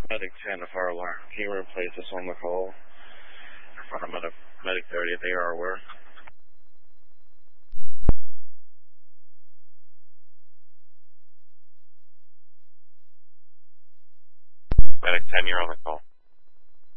Medic 10 to fire alarm. Can you replace this on the call? From Medic 30 if they are aware. Medic 10, you're on the call.